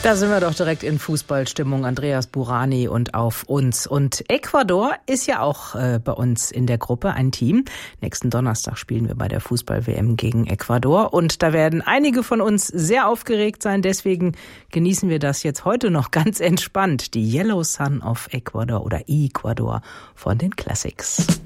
Da sind wir doch direkt in Fußballstimmung. Andreas Burani und auf uns. Und Ecuador ist ja auch bei uns in der Gruppe ein Team. Nächsten Donnerstag spielen wir bei der Fußball-WM gegen Ecuador. Und da werden einige von uns sehr aufgeregt sein. Deswegen genießen wir das jetzt heute noch ganz entspannt. Die Yellow Sun of Ecuador oder Ecuador von den Classics.